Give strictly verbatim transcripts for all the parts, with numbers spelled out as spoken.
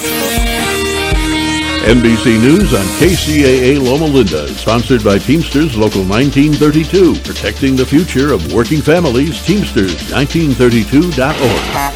N B C News on K C A A Loma Linda is sponsored by Teamsters Local nineteen thirty-two, protecting the future of working families. Teamsters nineteen thirty-two dot org.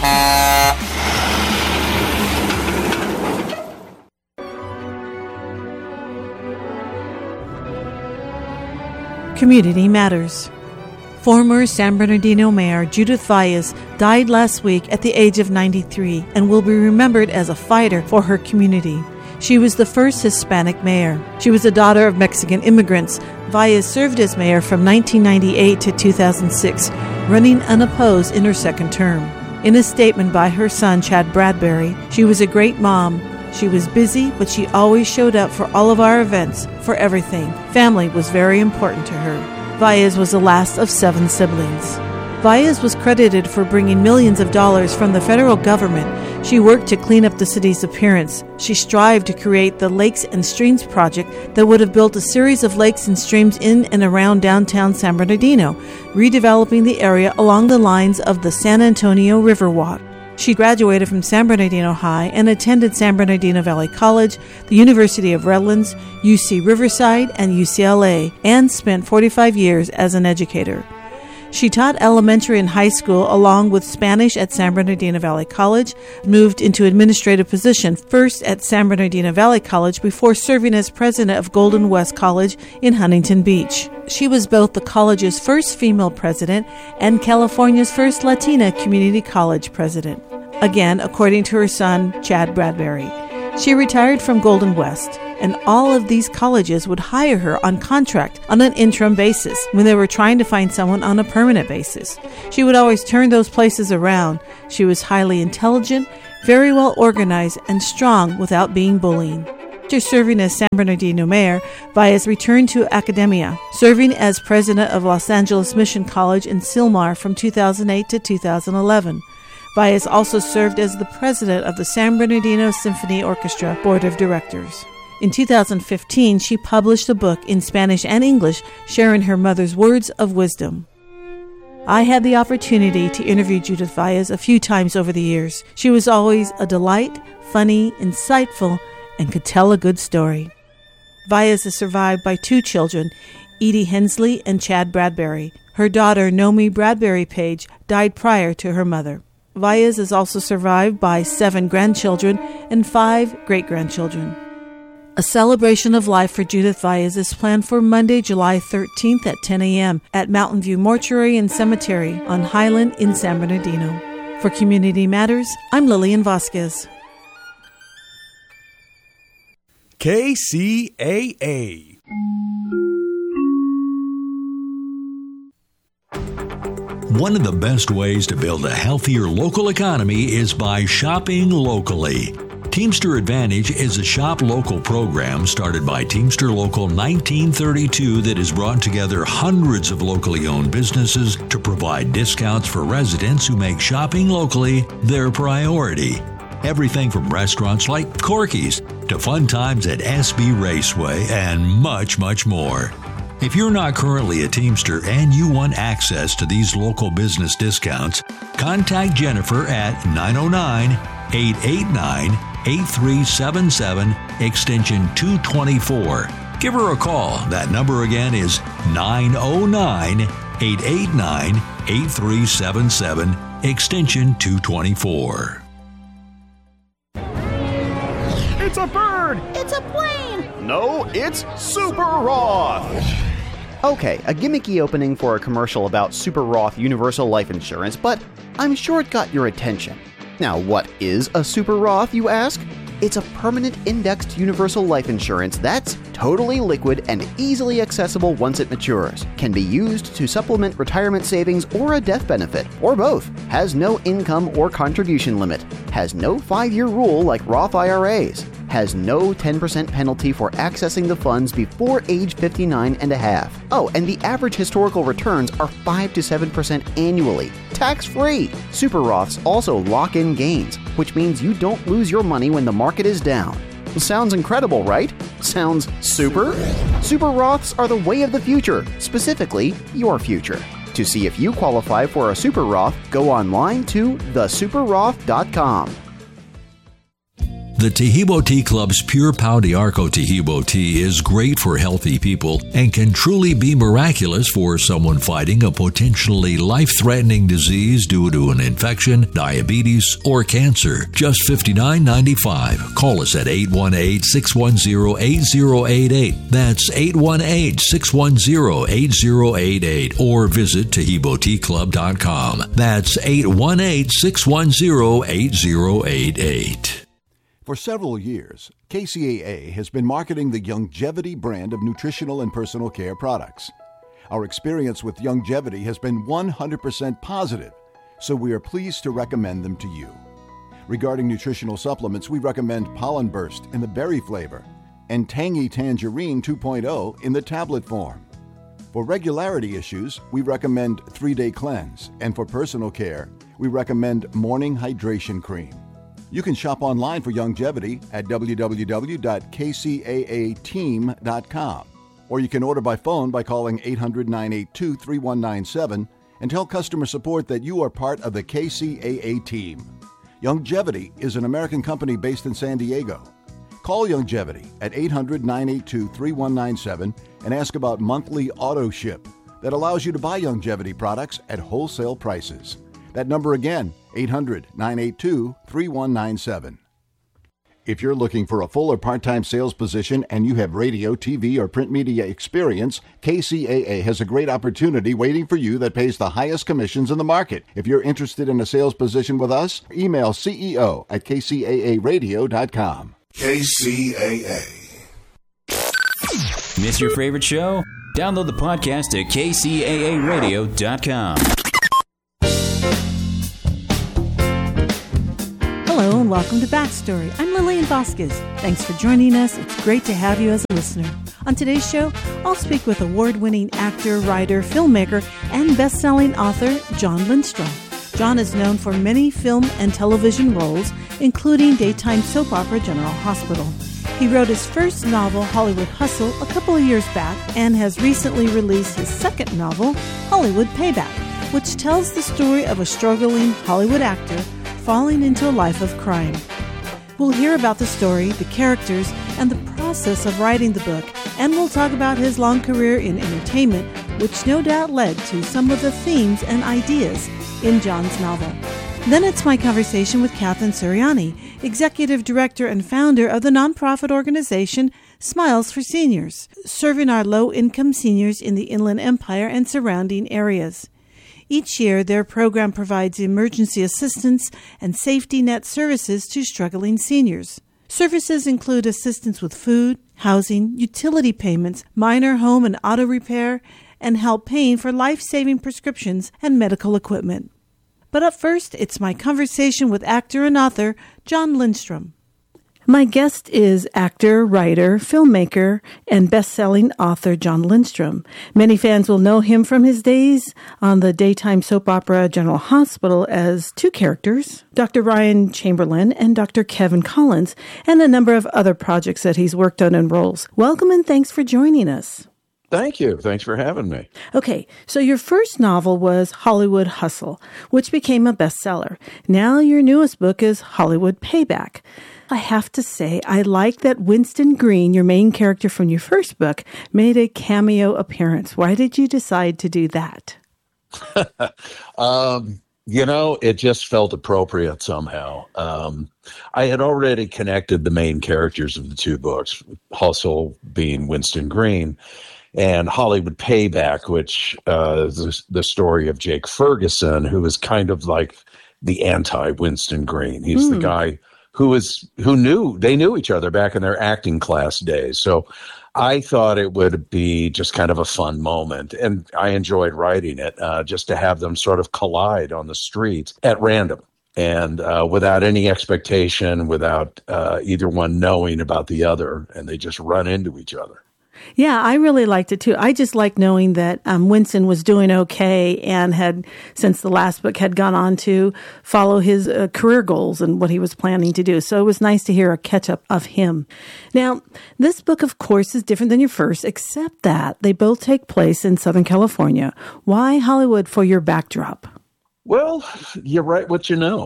Community Matters. Former San Bernardino Mayor Judith Valles died last week at the age of ninety-three and will be remembered as a fighter for her community. She was the first Hispanic mayor. She was a daughter of Mexican immigrants. Valles served as mayor from nineteen ninety-eight to two thousand six, running unopposed in her second term. In a statement by her son, Chad Bradbury, she was a great mom. She was busy, but she always showed up for all of our events, for everything. Family was very important to her. Valles was the last of seven siblings. Valles was credited for bringing millions of dollars from the federal government. She worked to clean up the city's appearance. She strived to create the Lakes and Streams Project that would have built a series of lakes and streams in and around downtown San Bernardino, redeveloping the area along the lines of the San Antonio Riverwalk. She graduated from San Bernardino High and attended San Bernardino Valley College, the University of Redlands, U C Riverside, and U C L A, and spent forty-five years as an educator. She taught elementary and high school along with Spanish at San Bernardino Valley College, moved into administrative position first at San Bernardino Valley College before serving as president of Golden West College in Huntington Beach. She was both the college's first female president and California's first Latina community college president. Again, according to her son, Chad Bradbury. She retired from Golden West, and all of these colleges would hire her on contract on an interim basis when they were trying to find someone on a permanent basis. She would always turn those places around. She was highly intelligent, very well organized, and strong without being bullying. After serving as San Bernardino mayor, Valles returned to academia, serving as president of Los Angeles Mission College in Sylmar from two thousand eight to two thousand eleven. Valles also served as the president of the San Bernardino Symphony Orchestra Board of Directors. In two thousand fifteen, she published a book in Spanish and English sharing her mother's words of wisdom. I had the opportunity to interview Judith Valles a few times over the years. She was always a delight, funny, insightful, and could tell a good story. Valles is survived by two children, Edie Hensley and Chad Bradbury. Her daughter, Nomi Bradbury Page, died prior to her mother. Valles is also survived by seven grandchildren and five great-grandchildren. A celebration of life for Judith Valles is planned for Monday, July thirteenth at ten a.m. at Mountain View Mortuary and Cemetery on Highland in San Bernardino. For Community Matters, I'm Lillian Vasquez. K C A A. One of the best ways to build a healthier local economy is by shopping locally. Teamster Advantage is a shop local program started by Teamster Local nineteen thirty-two that has brought together hundreds of locally owned businesses to provide discounts for residents who make shopping locally their priority. Everything from restaurants like Corky's to fun times at S B Raceway and much, much more. If you're not currently a Teamster and you want access to these local business discounts, contact Jennifer at nine oh nine, eight eight nine, eight three seven seven, extension two twenty-four. Give her a call. That number again is nine oh nine, eight eight nine, eight three seven seven, extension two twenty-four. It's a bird! It's a plane! No, it's Super Roth! Okay, a gimmicky opening for a commercial about Super Roth Universal Life Insurance, but I'm sure it got your attention. Now, what is a Super Roth, you ask? It's a permanent indexed universal life insurance that's totally liquid and easily accessible once it matures. Can be used to supplement retirement savings or a death benefit, or both. Has no income or contribution limit. Has no five-year rule like Roth I R As. Has no ten percent penalty for accessing the funds before age fifty-nine and a half. Oh, and the average historical returns are five to seven percent annually, tax-free. Super Roths also lock in gains, which means you don't lose your money when the market is down. Sounds incredible, right? Sounds super? Super Roths are the way of the future, specifically your future. To see if you qualify for a Super Roth, go online to the super roth dot com. The Tahibo Tea Club's Pure Pau de Arco Tahibo tea is great for healthy people and can truly be miraculous for someone fighting a potentially life-threatening disease due to an infection, diabetes, or cancer. Just fifty-nine ninety-five. Call us at eight one eight, six one zero, eight zero eight eight. That's eight one eight, six one zero, eight zero eight eight. Or visit Tahibo Tea Club dot com. That's eight one eight, six one zero, eight zero eight eight. For several years, K C A A has been marketing the Youngevity brand of nutritional and personal care products. Our experience with Youngevity has been one hundred percent positive, so we are pleased to recommend them to you. Regarding nutritional supplements, we recommend Pollen Burst in the berry flavor and Tangy Tangerine two point oh in the tablet form. For regularity issues, we recommend three-day Cleanse, and for personal care, we recommend Morning Hydration Cream. You can shop online for Youngevity at w w w dot k c a a team dot com, or you can order by phone by calling eight hundred, nine eight two, three one nine seven and tell customer support that you are part of the K C A A team. Youngevity is an American company based in San Diego. Call Youngevity at eight hundred, nine eight two, three one nine seven and ask about monthly auto ship that allows you to buy Youngevity products at wholesale prices. That number again, eight hundred, nine eight two, three one nine seven. If you're looking for a full or part-time sales position and you have radio, T V, or print media experience, K C A A has a great opportunity waiting for you that pays the highest commissions in the market. If you're interested in a sales position with us, email C E O at k c a a radio dot com. K C A A. Miss your favorite show? Download the podcast at k c a a radio dot com. Hello and welcome to Backstory. I'm Lillian Vasquez. Thanks for joining us. It's great to have you as a listener. On today's show, I'll speak with award-winning actor, writer, filmmaker, and best-selling author Jon Lindstrom. Jon is known for many film and television roles, including daytime soap opera General Hospital. He wrote his first novel, Hollywood Hustle, a couple of years back and has recently released his second novel, Hollywood Payback, which tells the story of a struggling Hollywood actor falling into a life of crime. We'll hear about the story, the characters, and the process of writing the book, and we'll talk about his long career in entertainment, which no doubt led to some of the themes and ideas in Jon's novel. Then it's my conversation with Catherine Siriani, Executive Director and founder of the nonprofit organization Smiles for Seniors, serving our low-income seniors in the Inland Empire and surrounding areas. Each year, their program provides emergency assistance and safety net services to struggling seniors. Services include assistance with food, housing, utility payments, minor home and auto repair, and help paying for life-saving prescriptions and medical equipment. But up first, it's my conversation with actor and author Jon Lindstrom. My guest is actor, writer, filmmaker, and best-selling author Jon Lindstrom. Many fans will know him from his days on the daytime soap opera General Hospital as two characters, Doctor Ryan Chamberlain and Doctor Kevin Collins, and a number of other projects that he's worked on in roles. Welcome and thanks for joining us. Thank you. Thanks for having me. Okay, so your first novel was Hollywood Hustle, which became a bestseller. Now your newest book is Hollywood Payback. I have to say, I like that Winston Green, your main character from your first book, made a cameo appearance. Why did you decide to do that? um, you know, it just felt appropriate somehow. Um, I had already connected the main characters of the two books, Hustle being Winston Green, and Hollywood Payback, which uh, is the story of Jake Ferguson, who is kind of like the anti-Winston Green. He's mm. the guy who was who knew they knew each other back in their acting class days. So I thought it would be just kind of a fun moment, and I enjoyed writing it uh, just to have them sort of collide on the street at random and uh, without any expectation, without uh, either one knowing about the other, and they just run into each other. Yeah, I really liked it too. I just liked knowing that um, Winston was doing okay and had, since the last book, had gone on to follow his uh, career goals and what he was planning to do. So it was nice to hear a catch-up of him. Now, this book, of course, is different than your first, except that they both take place in Southern California. Why Hollywood for your backdrop? Well, you write what you know.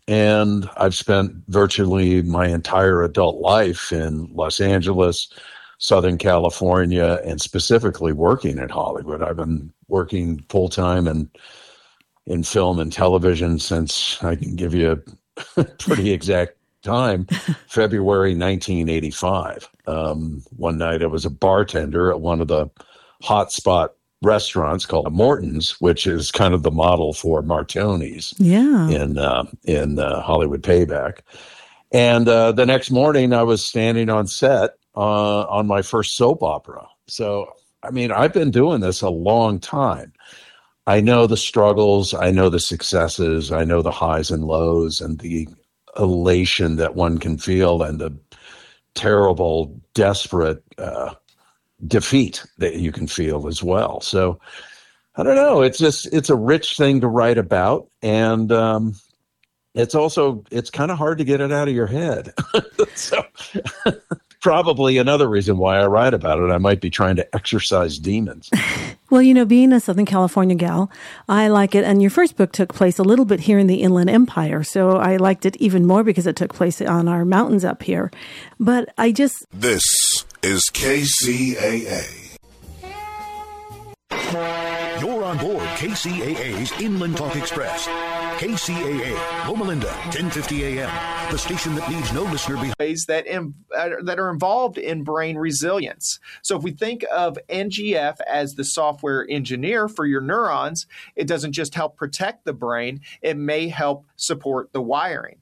And I've spent virtually my entire adult life in Los Angeles, Southern California, and specifically working at Hollywood. I've been working full-time in, in film and television since, I can give you a pretty exact time, February nineteen eighty-five. Um, one night I was a bartender at one of the hotspot restaurants called Morton's, which is kind of the model for Martoni's yeah. in uh, in uh, Hollywood Payback. And uh, the next morning I was standing on set uh, on my first soap opera. So, I mean, I've been doing this a long time. I know the struggles, I know the successes, I know the highs and lows and the elation that one can feel and the terrible, desperate uh, defeat that you can feel as well. So I don't know. It's just, it's a rich thing to write about. And um, it's also, it's kind of hard to get it out of your head. So probably another reason why I write about it. I might be trying to exorcise demons. Well, you know, being a Southern California gal, I like it. And your first book took place a little bit here in the Inland Empire. So I liked it even more because it took place on our mountains up here. But I just... This is K C A A. You're on board K C A A's Inland Talk Express. K C A A, Loma Linda, ten fifty A M, the station that leaves no listener behind. Ways that, in, uh, that are involved in brain resilience. So if we think of N G F as the software engineer for your neurons, it doesn't just help protect the brain, it may help support the wiring.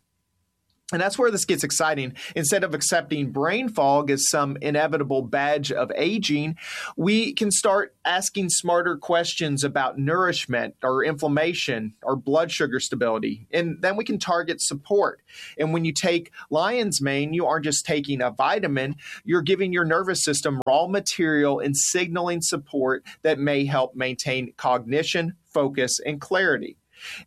And that's where this gets exciting. Instead of accepting brain fog as some inevitable badge of aging, we can start asking smarter questions about nourishment or inflammation or blood sugar stability. And then we can target support. And when you take lion's mane, you aren't just taking a vitamin, you're giving your nervous system raw material and signaling support that may help maintain cognition, focus, and clarity.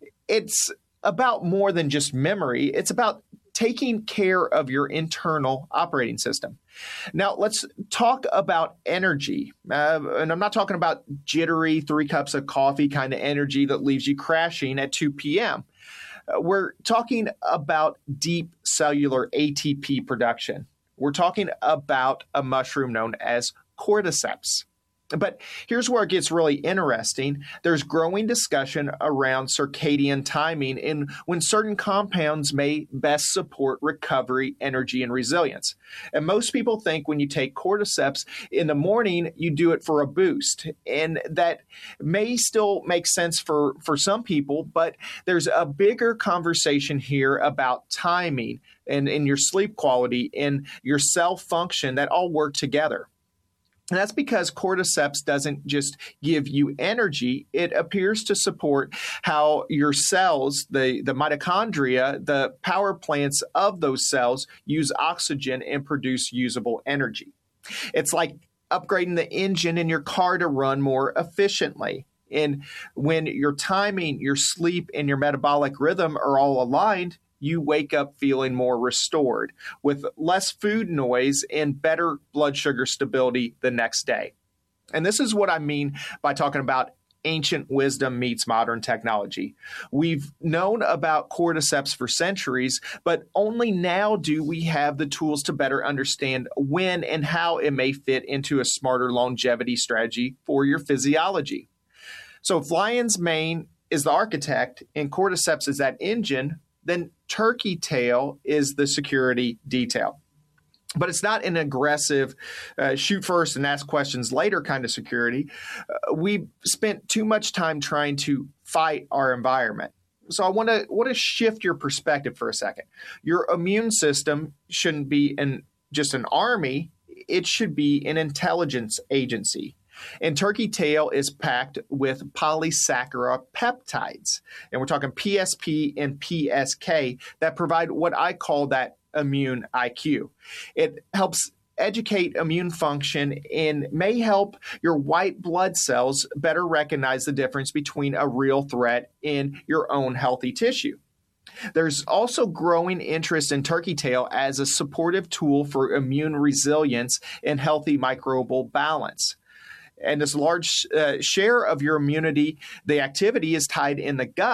It's about more than just memory. It's about taking care of your internal operating system. Now, let's talk about energy. Uh, and I'm not talking about jittery three cups of coffee kind of energy that leaves you crashing at two p.m. Uh, we're talking about deep cellular A T P production. We're talking about a mushroom known as cordyceps. But here's where it gets really interesting. There's growing discussion around circadian timing and when certain compounds may best support recovery, energy, and resilience. And most people think when you take cordyceps in the morning, you do it for a boost. And that may still make sense for, for some people, but there's a bigger conversation here about timing and, and your sleep quality and your cell function that all work together. And that's because cordyceps doesn't just give you energy. It appears to support how your cells, the, the mitochondria, the power plants of those cells use oxygen and produce usable energy. It's like upgrading the engine in your car to run more efficiently. And when your timing, your sleep, and your metabolic rhythm are all aligned, you wake up feeling more restored with less food noise and better blood sugar stability the next day. And this is what I mean by talking about ancient wisdom meets modern technology. We've known about cordyceps for centuries, but only now do we have the tools to better understand when and how it may fit into a smarter longevity strategy for your physiology. So if lion's mane is the architect and cordyceps is that engine, then turkey tail is the security detail. But it's not an aggressive uh, shoot first and ask questions later kind of security. Uh, we spent too much time trying to fight our environment. So I want to want to shift your perspective for a second. Your immune system shouldn't be an, just an army. It should be an intelligence agency. And turkey tail is packed with polysaccharide peptides. And we're talking P S P and P S K that provide what I call that immune I Q. It helps educate immune function and may help your white blood cells better recognize the difference between a real threat and your own healthy tissue. There's also growing interest in turkey tail as a supportive tool for immune resilience and healthy microbial balance. And this large uh, share of your immunity, the activity is tied in the gut,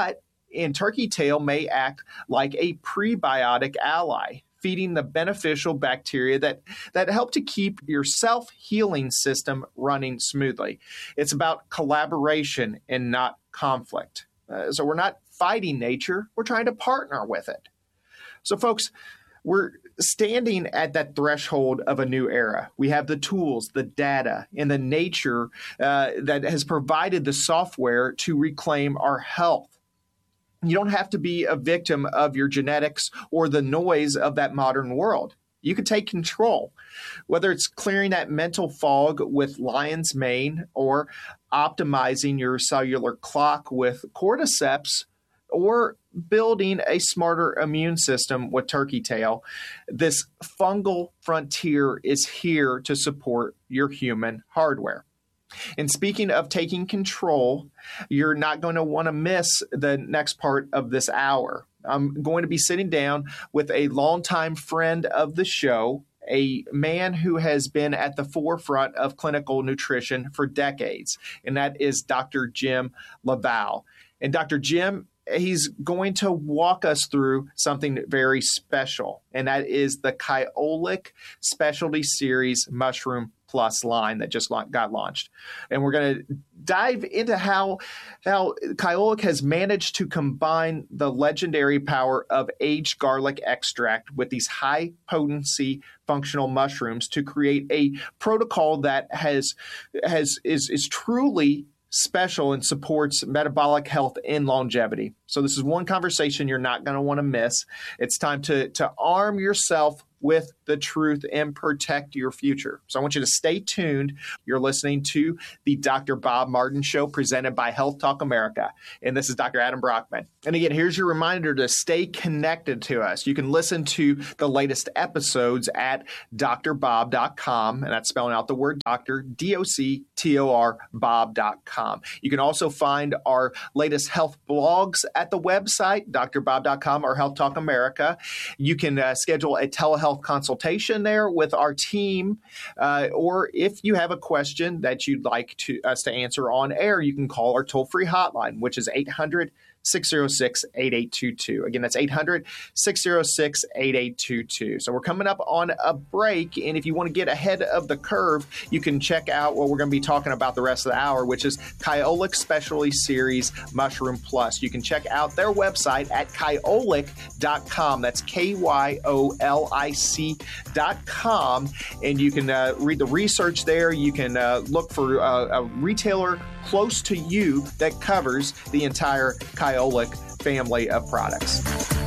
in turkey tail may act like a prebiotic ally, feeding the beneficial bacteria that, that help to keep your self-healing system running smoothly. It's about collaboration and not conflict. Uh, so we're not fighting nature, we're trying to partner with it. So folks, we're standing at that threshold of a new era. We have the tools, the data, and the nature uh, that has provided the software to reclaim our health. You don't have to be a victim of your genetics or the noise of that modern world. You can take control, whether it's clearing that mental fog with lion's mane or optimizing your cellular clock with cordyceps or building a smarter immune system with turkey tail. This fungal frontier is here to support your human hardware. And speaking of taking control, you're not going to want to miss the next part of this hour. I'm going to be sitting down with a longtime friend of the show, a man who has been at the forefront of clinical nutrition for decades, and that is Doctor Jim LaValle. And Doctor Jim, he's going to walk us through something very special, and that is the Kyolic Specialty Series Mushroom Plus line that just got launched. And we're going to dive into how, how Kyolic has managed to combine the legendary power of aged garlic extract with these high-potency functional mushrooms to create a protocol that has, has is, is truly special and supports metabolic health and longevity. So this is one conversation you're not going to want to miss. It's time to, to arm yourself with the truth and protect your future. So I want you to stay tuned. You're listening to the Doctor Bob Martin Show presented by Health Talk America. And this is Doctor Adam Brockman. And again, here's your reminder to stay connected to us. You can listen to the latest episodes at D R bob dot com. And that's spelling out the word doctor, D O C T O R, bob dot com. You can also find our latest health blogs at the website, D R bob dot com or Health Talk America. You can uh, schedule a telehealth consultation there with our team, uh, or if you have a question that you'd like to us to answer on air, you can call our toll-free hotline, which is eight hundred, six oh six, eight eight two two. Again, that's eight hundred, six oh six, eight eight two two. So we're coming up on a break, and if you want to get ahead of the curve, you can check out what we're going to be talking about the rest of the hour, which is Kyolic Specialty Series Mushroom Plus. You can check out their website at kyolic dot com. That's K Y O L I C dot com, and you can uh, read the research there. You can uh, look for uh, a retailer close to you that covers the entire Kyolic family of products.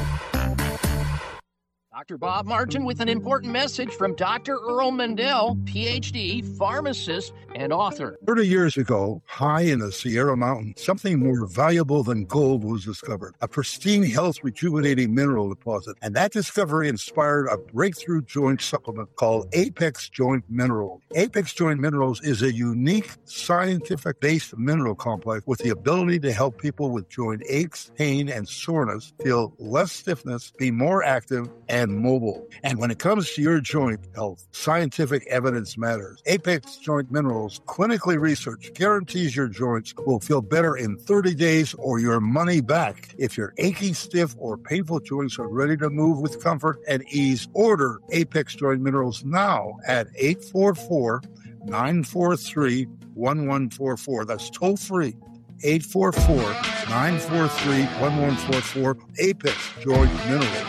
Doctor Bob Martin with an important message from Doctor Earl Mendel, P H D, pharmacist, and author. thirty years ago, high in the Sierra Mountains, something more valuable than gold was discovered, a pristine, health-rejuvenating mineral deposit. And that discovery inspired a breakthrough joint supplement called Apex Joint Minerals. Apex Joint Minerals is a unique, scientific-based mineral complex with the ability to help people with joint aches, pain, and soreness feel less stiffness, be more active, and mobile. And when it comes to your joint health, scientific evidence matters. Apex Joint Minerals, clinically researched, guarantees your joints will feel better in thirty days or your money back. If your aching, stiff, or painful joints are ready to move with comfort and ease, order Apex Joint Minerals now at eight four four, nine four three, one one four four. That's toll free. eight four four, nine four three, one one four four. Apex Joint Minerals.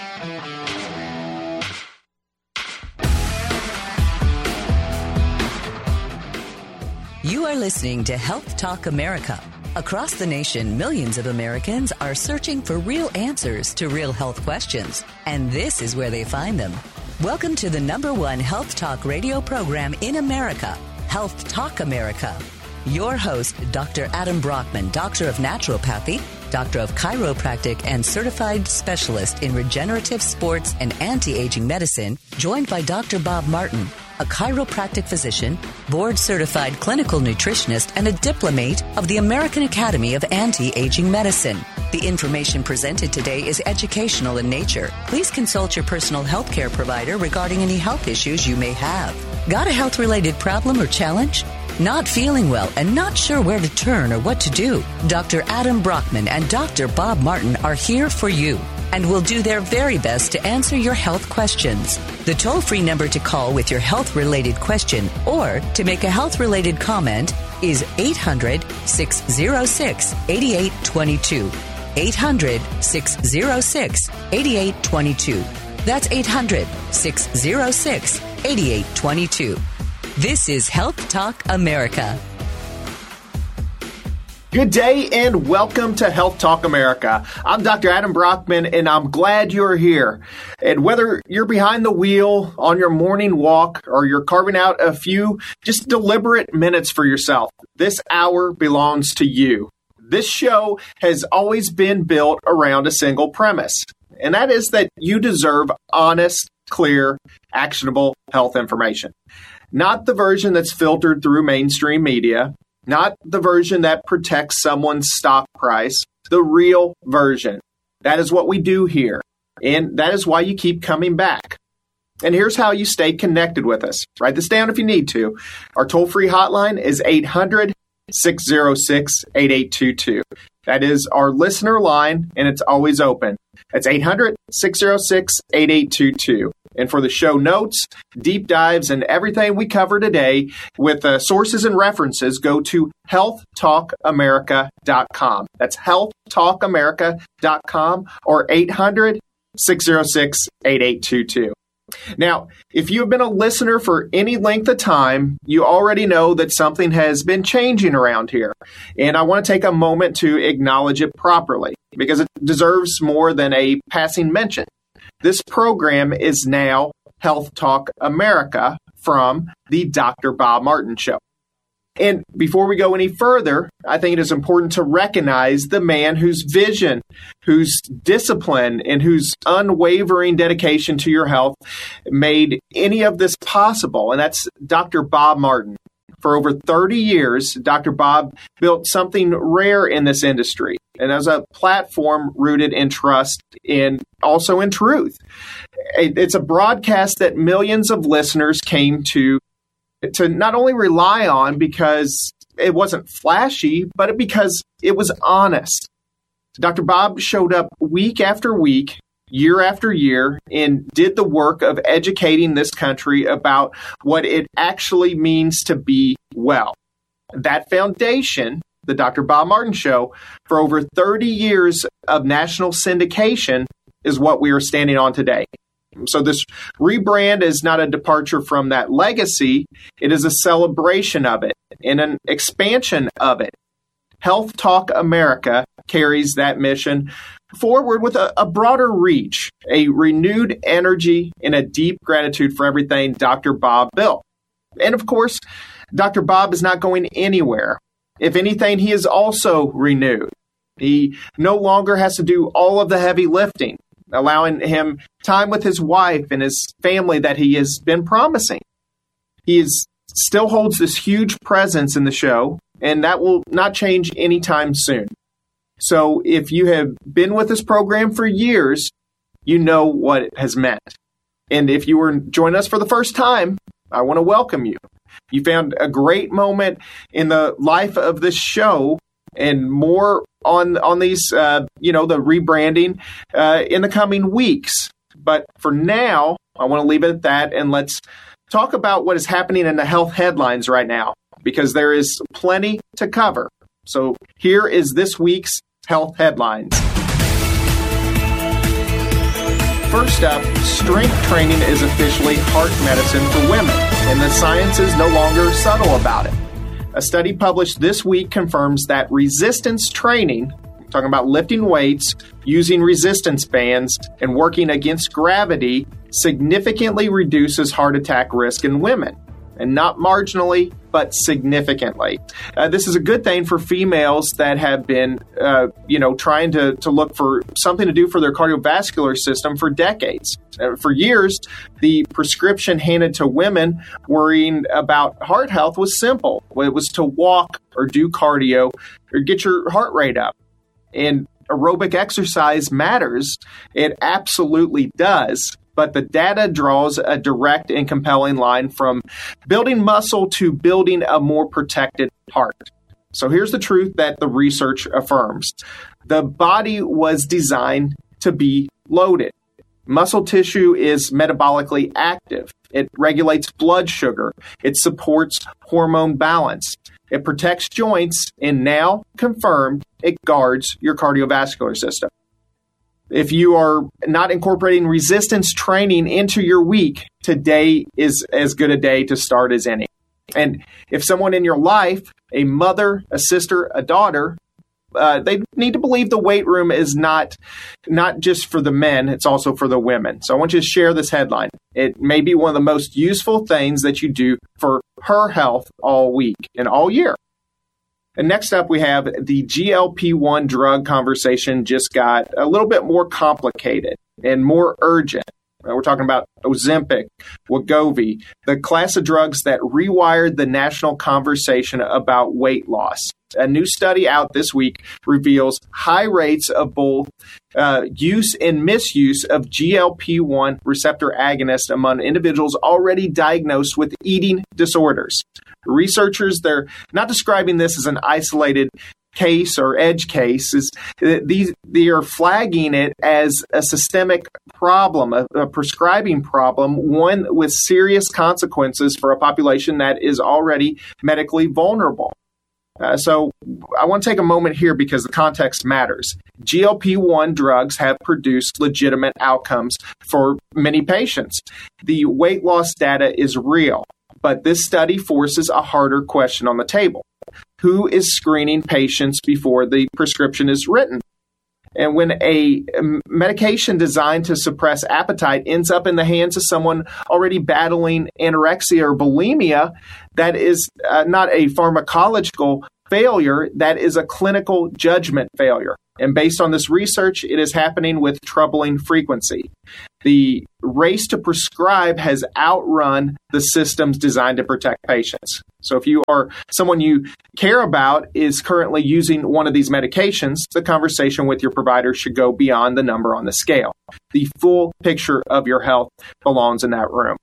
You are listening to Health Talk America. Across the nation, millions of Americans are searching for real answers to real health questions, and this is where they find them. Welcome to the number one health talk radio program in America, Health Talk America. Your host, Doctor Adam Brockman, Doctor of Naturopathy, Doctor of Chiropractic, and Certified Specialist in Regenerative Sports and Anti-Aging Medicine, joined by Doctor Bob Martin, a chiropractic physician, board-certified clinical nutritionist, and a diplomate of the American Academy of Anti-Aging Medicine. The information presented today is educational in nature. Please consult your personal health care provider regarding any health issues you may have. Got a health-related problem or challenge? Not feeling well and not sure where to turn or what to do? Doctor Adam Brockman and Doctor Bob Martin are here for you and will do their very best to answer your health questions. The toll-free number to call with your health-related question or to make a health-related comment is eight hundred, six oh six, eight eight two two. eight hundred, six oh six, eight eight two two. That's eight hundred, six oh six, eight eight two two. This is Health Talk America. Good day and welcome to Health Talk America. I'm Doctor Adam Brockman and I'm glad you're here. And whether you're behind the wheel, on your morning walk, or you're carving out a few just deliberate minutes for yourself, this hour belongs to you. This show has always been built around a single premise, and that is that you deserve honest, clear, actionable health information. Not the version that's filtered through mainstream media, not the version that protects someone's stock price, the real version. That is what we do here, and that is why you keep coming back. And here's how you stay connected with us. Write this down if you need to. Our toll-free hotline is eight hundred, six oh six, eight eight two two. That is our listener line, and it's always open. That's eight hundred, six oh six, eight eight two two. And for the show notes, deep dives, and everything we cover today with uh, sources and references, go to health talk america dot com. That's health talk america dot com or eight hundred, six oh six, eight eight two two. Now, if you've been a listener for any length of time, you already know that something has been changing around here. And I want to take a moment to acknowledge it properly because it deserves more than a passing mention. This program is now Health Talk America from the Doctor Bob Martin Show. And before we go any further, I think it is important to recognize the man whose vision, whose discipline, and whose unwavering dedication to your health made any of this possible, and that's Doctor Bob Martin. For over thirty years, Doctor Bob built something rare in this industry, and as a platform rooted in trust and also in truth. It's a broadcast that millions of listeners came to to not only rely on because it wasn't flashy, but because it was honest. Doctor Bob showed up week after week, year after year, and did the work of educating this country about what it actually means to be well. That foundation, the Doctor Bob Martin Show, for over thirty years of national syndication, is what we are standing on today. So this rebrand is not a departure from that legacy. It is a celebration of it and an expansion of it. Health Talk America carries that mission forward with a, a broader reach, a renewed energy, and a deep gratitude for everything Doctor Bob built. And of course, Doctor Bob is not going anywhere. If anything, he is also renewed. He no longer has to do all of the heavy lifting, allowing him time with his wife and his family that he has been promising. He is, still holds this huge presence in the show, and that will not change anytime soon. So if you have been with this program for years, you know what it has meant. And if you were joining us for the first time, I want to welcome you. You found a great moment in the life of this show, and more on on these, uh, you know, the rebranding uh, in the coming weeks. But for now, I want to leave it at that, and let's talk about what is happening in the health headlines right now, because there is plenty to cover. So here is this week's health headlines. First up, strength training is officially heart medicine for women, and the science is no longer subtle about it. A study published this week confirms that resistance training, talking about lifting weights, using resistance bands, and working against gravity, significantly reduces heart attack risk in women. And not marginally, but significantly. Uh, this is a good thing for females that have been, uh, you know, trying to, to look for something to do for their cardiovascular system for decades. Uh, for years, the prescription handed to women worrying about heart health was simple. It was to walk or do cardio or get your heart rate up. And aerobic exercise matters. It absolutely does. but the data draws a direct and compelling line from building muscle to building a more protected heart. So here's the truth that the research affirms. The body was designed to be loaded. Muscle tissue is metabolically active. It regulates blood sugar. It supports hormone balance. It protects joints, and now confirmed, it guards your cardiovascular system. If you are not incorporating resistance training into your week, today is as good a day to start as any. And if someone in your life, a mother, a sister, a daughter, uh, they need to believe the weight room is not not just for the men, it's also for the women. So I want you to share this headline. It may be one of the most useful things that you do for her health all week and all year. And next up, we have the G L P one drug conversation just got a little bit more complicated and more urgent. We're talking about Ozempic, Wegovy, the class of drugs that rewired the national conversation about weight loss. A new study out this week reveals high rates of both uh, use and misuse of G L P one receptor agonists among individuals already diagnosed with eating disorders. Researchers, they're not describing this as an isolated case or edge case. Is these they are flagging it as a systemic problem, a, a prescribing problem, one with serious consequences for a population that is already medically vulnerable. Uh, so I want to take a moment here because the context matters. G L P one drugs have produced legitimate outcomes for many patients. The weight loss data is real, but this study forces a harder question on the table. Who is screening patients before the prescription is written? And when a medication designed to suppress appetite ends up in the hands of someone already battling anorexia or bulimia, that is uh, not a pharmacological failure, that is a clinical judgment failure. And based on this research, it is happening with troubling frequency. The race to prescribe has outrun the systems designed to protect patients. So if you are someone you care about is currently using one of these medications, the conversation with your provider should go beyond the number on the scale. The full picture of your health belongs in that room.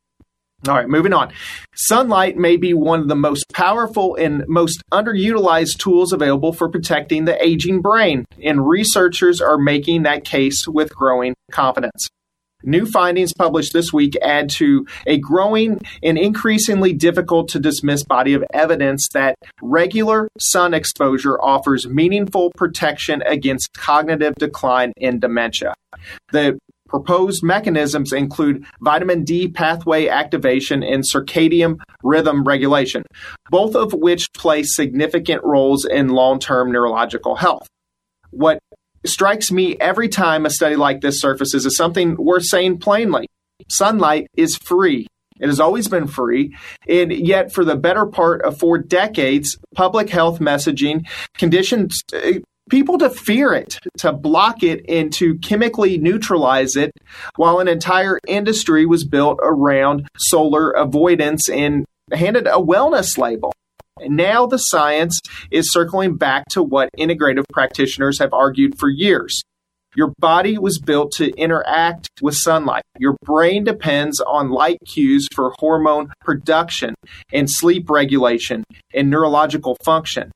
All right, moving on. Sunlight may be one of the most powerful and most underutilized tools available for protecting the aging brain, and researchers are making that case with growing confidence. New findings published this week add to a growing and increasingly difficult to dismiss body of evidence that regular sun exposure offers meaningful protection against cognitive decline and dementia. The proposed mechanisms include vitamin D pathway activation and circadian rhythm regulation, both of which play significant roles in long-term neurological health. What strikes me every time a study like this surfaces is something worth saying plainly. Sunlight is free. It has always been free, and yet for the better part of four decades, public health messaging conditioned people to fear it, to block it, and to chemically neutralize it, while an entire industry was built around solar avoidance and handed a wellness label. And now the science is circling back to what integrative practitioners have argued for years. Your body was built to interact with sunlight. Your brain depends on light cues for hormone production and sleep regulation and neurological function.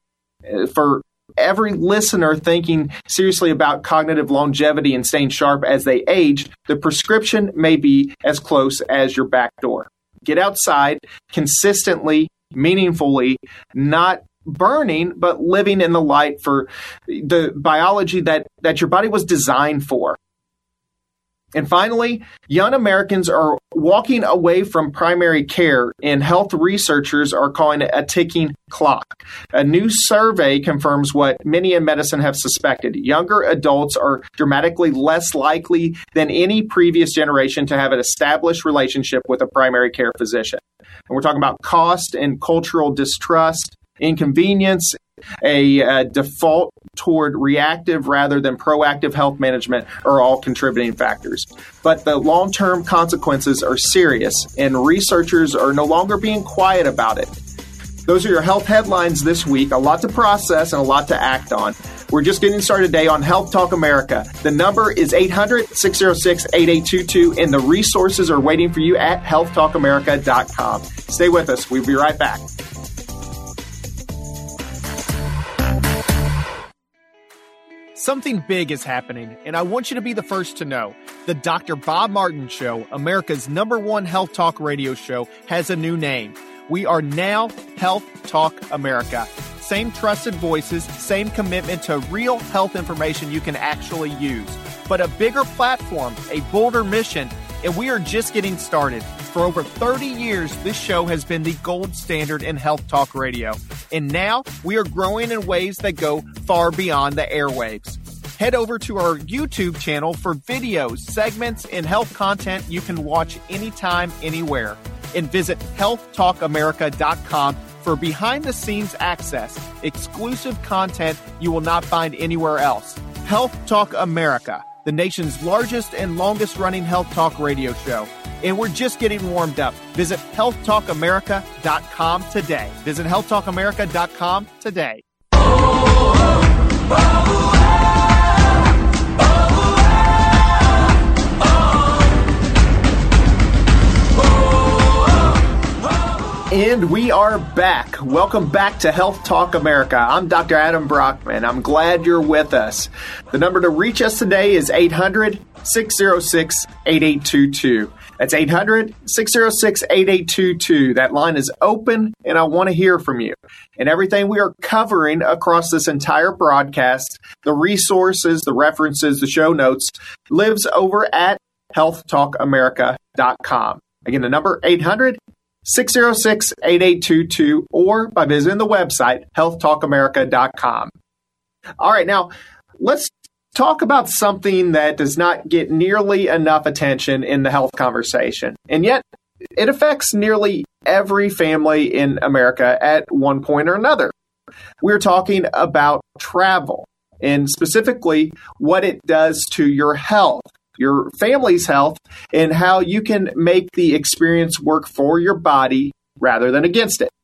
For every listener thinking seriously about cognitive longevity and staying sharp as they age, the prescription may be as close as your back door. Get outside consistently, meaningfully, not burning, but living in the light for the biology that, that your body was designed for. And finally, young Americans are walking away from primary care, and health researchers are calling it a ticking clock. A new survey confirms what many in medicine have suspected. Younger adults are dramatically less likely than any previous generation to have an established relationship with a primary care physician. And we're talking about cost and cultural distrust, inconvenience, a uh, default toward reactive rather than proactive health management are all contributing factors. But the long-term consequences are serious, and researchers are no longer being quiet about it. Those are your health headlines this week. A lot to process and a lot to act on. We're just getting started today on Health Talk America. The number is eight hundred, six oh six, eight eight two two, and the resources are waiting for you at health talk america dot com. Stay with us. We'll be right back. Something big is happening, and I want you to be the first to know. The Doctor Bob Martin Show, America's number one health talk radio show, has a new name. We are now Health Talk America. Same trusted voices, same commitment to real health information you can actually use, but a bigger platform, a bolder mission, and we are just getting started. For over thirty years, this show has been the gold standard in health talk radio, and now we are growing in ways that go far beyond the airwaves. Head over to our YouTube channel for videos, segments, and health content you can watch anytime, anywhere. And visit health talk america dot com for behind-the-scenes access, exclusive content you will not find anywhere else. Health Talk America, the nation's largest and longest-running health talk radio show. And we're just getting warmed up. Visit health talk america dot com today. Visit health talk america dot com today. And we are back. Welcome back to Health Talk America. I'm Doctor Adam Brockman. I'm glad you're with us. The number to reach us today is eight hundred, six oh six, eight eight two two. That's eight hundred, six oh six, eight eight two two. That line is open, and I want to hear from you. And everything we are covering across this entire broadcast, the resources, the references, the show notes, lives over at health talk america dot com. Again, the number eight hundred, six oh six, eight eight two two, or by visiting the website, health talk america dot com. All right, now let's talk about something that does not get nearly enough attention in the health conversation, and yet it affects nearly every family in America at one point or another. We're talking about travel, and specifically what it does to your health, your family's health, and how you can make the experience work for your body rather than against it.